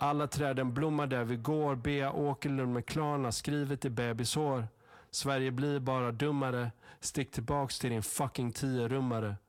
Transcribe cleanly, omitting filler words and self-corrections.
Alla träden blommar där vi går. Bea Åkerlund med Klarna skrivet i bebishår. Sverige blir bara dummare. Stick tillbaks till din fucking 10-rummare.